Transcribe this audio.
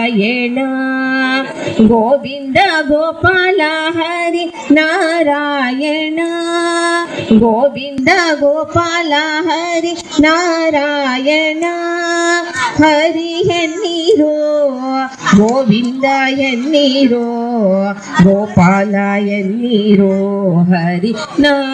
ನಾರಾಯಣ ಗೋವಿಂದ ಗೋಪಾಲ ಹರಿ ನಾರಾಯಣ ಗೋವಿಂದ ಗೋಪಾಲ ಹರಿ ನಾರಾಯಣ ಹರಿ ಎನ್ನೀರೋ ಗೋವಿಂದ ಎನ್ನೀರೋ ಗೋಪಾಲ ಎನ್ನೀರೋ ಹರಿ ನಾ